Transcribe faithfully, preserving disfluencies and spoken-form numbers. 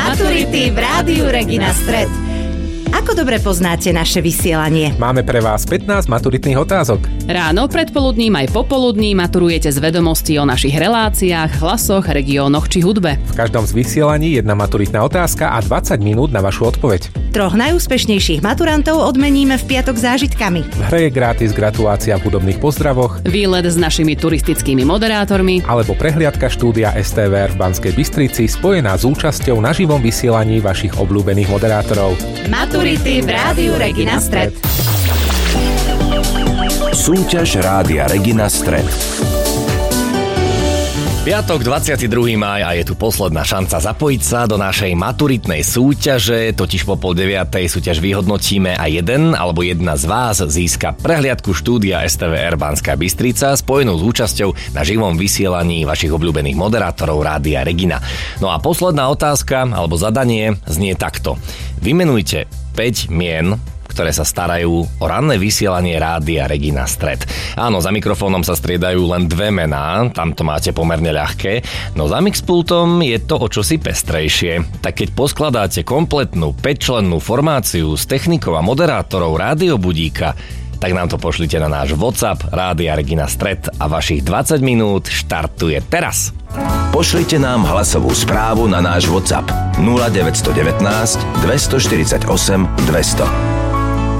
Maturity v Rádiu Regina Stred. Ako dobre poznáte naše vysielanie? Máme pre vás pätnásť maturitných otázok. Ráno, predpoludním aj popoludní maturujete z vedomostí o našich reláciách, hlasoch, regiónoch či hudbe. V každom z vysielaní jedna maturitná otázka a dvadsať minút na vašu odpoveď. Troch najúspešnejších maturantov odmeníme v piatok zážitkami. V hre je gratis gratulácia v hudobných pozdravoch, výlet s našimi turistickými moderátormi alebo prehliadka štúdia es té vé er v Banskej Bystrici spojená s účasťou na živom vysielaní vašich obľúbených moderátorov. Maturity v Rádiu Regina Stred. Súťaž Rádia Regina Stred. Piatok, dvadsiateho druhého mája a je tu posledná šanca zapojiť sa do našej maturitnej súťaže, totiž po pol deviatej súťaž vyhodnotíme a jeden alebo jedna z vás získa prehliadku štúdia es té vé er Banská Bystrica spojenú s účasťou na živom vysielaní vašich obľúbených moderátorov Rádia Regina. No a posledná otázka alebo zadanie znie takto. Vymenujte päť mien, ktoré sa starajú o ranné vysielanie Rádia Regina Stred. Áno, za mikrofónom sa striedajú len dve mená, tam to máte pomerne ľahké, no za mixpultom je to o čosi pestrejšie. Tak keď poskladáte kompletnú päťčlennú formáciu s technikou a moderátorov Rádiobudíka, tak nám to pošlite na náš WhatsApp Rádia Regina Stred a vašich dvadsať minút štartuje teraz. Pošlite nám hlasovú správu na náš WhatsApp nula deväť jedna deväť, dva štyri osem, dvesto.